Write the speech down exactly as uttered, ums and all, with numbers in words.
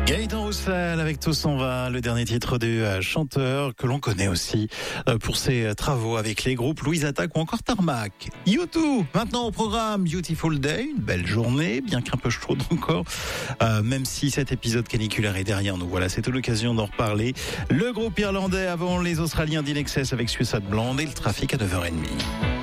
Gaëtan Roussel avec Tout s'en va, le dernier titre du chanteur que l'on connaît aussi pour ses travaux avec les groupes Louise Attaque ou encore Tarmac. U deux, maintenant au programme Beautiful Day, une belle journée, bien qu'un peu chaude encore, euh, même si cet épisode caniculaire est derrière nous. Voilà, c'était l'occasion d'en reparler. Le groupe irlandais avant les Australiens d'In Excess avec Suicide Blonde et le trafic à neuf heures trente.